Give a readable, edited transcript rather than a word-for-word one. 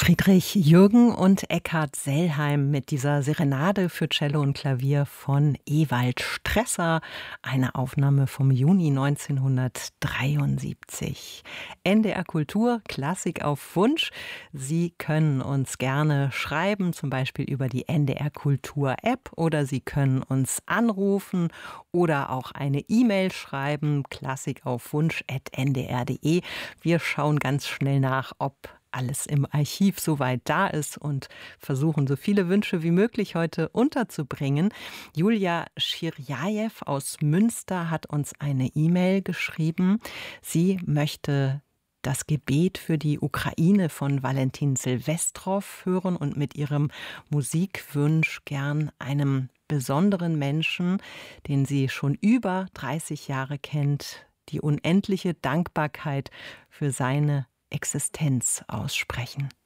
Friedrich Jürgen und Eckhard Sellheim mit dieser Serenade für Cello und Klavier von Ewald Stresser, eine Aufnahme vom Juni 1973. NDR Kultur, Klassik auf Wunsch. Sie können uns gerne schreiben, zum Beispiel über die NDR Kultur App, oder Sie können uns anrufen oder auch eine E-Mail schreiben, klassikaufwunsch@ndr.de. Wir schauen ganz schnell nach, ob alles im Archiv soweit da ist und versuchen, so viele Wünsche wie möglich heute unterzubringen. Julia Schirjajew aus Münster hat uns eine E-Mail geschrieben. Sie möchte das Gebet für die Ukraine von Valentin Silvestrov hören und mit ihrem Musikwunsch gern einem besonderen Menschen, den sie schon über 30 Jahre kennt, die unendliche Dankbarkeit für seine Existenz aussprechen.